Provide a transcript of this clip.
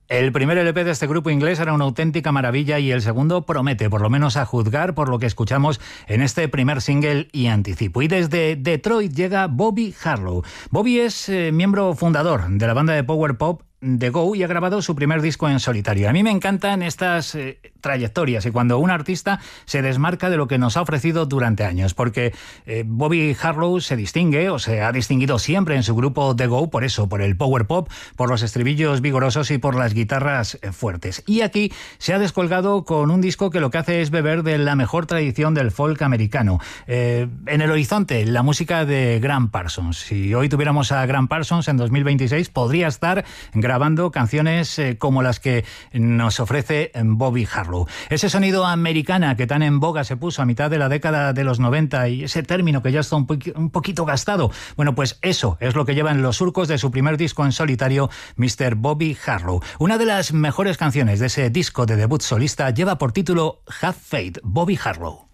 El primer LP de este grupo inglés era una auténtica maravilla y el segundo promete, por lo menos a juzgar por lo que escuchamos en este primer single y anticipo. Y desde Detroit llega Bobby Harlow. Bobby es miembro fundador de la banda de power pop The Go y ha grabado su primer disco en solitario. A mí me encantan estas trayectorias y cuando un artista se desmarca de lo que nos ha ofrecido durante años, porque Bobby Harlow se distingue o se ha distinguido siempre en su grupo The Go por eso, por el power pop, por los estribillos vigorosos y por las guitarras fuertes. Y aquí se ha descolgado con un disco que lo que hace es beber de la mejor tradición del folk americano. En el horizonte, la música de Gram Parsons. Si hoy tuviéramos a Gram Parsons en 2026, podría estar grabando canciones como las que nos ofrece Bobby Harlow. Ese sonido americana que tan en boga se puso a mitad de la década de los 90 y ese término que ya está un poquito gastado, bueno, pues eso es lo que lleva en los surcos de su primer disco en solitario, Mr. Bobby Harlow. Una de las mejores canciones de ese disco de debut solista lleva por título Have Faith, Bobby Harlow.